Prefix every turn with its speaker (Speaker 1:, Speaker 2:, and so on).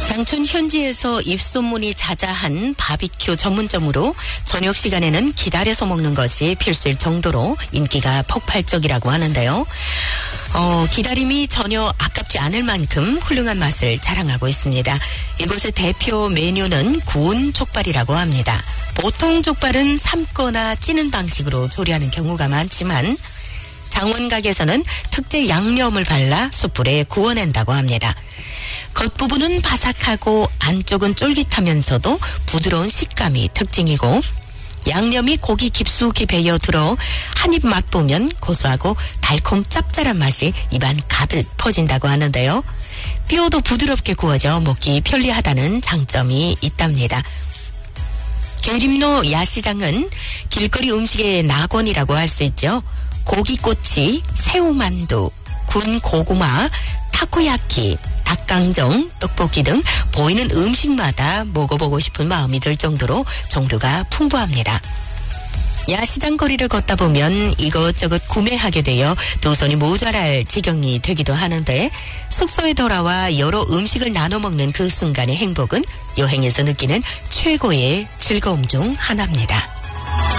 Speaker 1: 장촌 현지에서 입소문이 자자한 바비큐 전문점으로 저녁 시간에는 기다려서 먹는 것이 필수일 정도로 인기가 폭발적이라고 하는데요. 기다림이 전혀 아깝지 않을 만큼 훌륭한 맛을 자랑하고 있습니다. 이곳의 대표 메뉴는 구운 족발이라고 합니다. 보통 족발은 삶거나 찌는 방식으로 조리하는 경우가 많지만 장원각에서는 특제 양념을 발라 숯불에 구워낸다고 합니다. 겉부분은 바삭하고 안쪽은 쫄깃하면서도 부드러운 식감이 특징이고 양념이 고기 깊숙이 배어들어 한 입 맛보면 고소하고 달콤 짭짤한 맛이 입안 가득 퍼진다고 하는데요. 뼈도 부드럽게 구워져 먹기 편리하다는 장점이 있답니다. 계림로 야시장은 길거리 음식의 낙원이라고 할 수 있죠. 고기꼬치, 새우만두, 군 고구마, 타코야키, 닭강정, 떡볶이 등 보이는 음식마다 먹어보고 싶은 마음이 들 정도로 종류가 풍부합니다. 야시장 거리를 걷다 보면 이것저것 구매하게 되어 두 손이 모자랄 지경이 되기도 하는데 숙소에 돌아와 여러 음식을 나눠 먹는 그 순간의 행복은 여행에서 느끼는 최고의 즐거움 중 하나입니다.